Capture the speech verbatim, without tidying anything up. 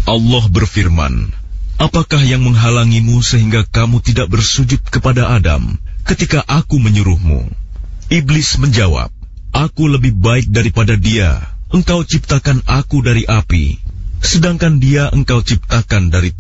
Allah berfirman, apakah yang menghalangimu sehingga kamu tidak bersujud kepada Adam ketika aku menyuruhmu? Iblis menjawab, aku lebih baik daripada dia. Engkau ciptakan aku dari api, sedangkan dia engkau ciptakan dari